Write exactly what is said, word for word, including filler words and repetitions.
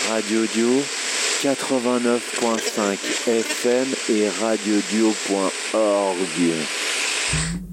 Radio Dio quatre-vingt-neuf point cinq F M et radiodio point org.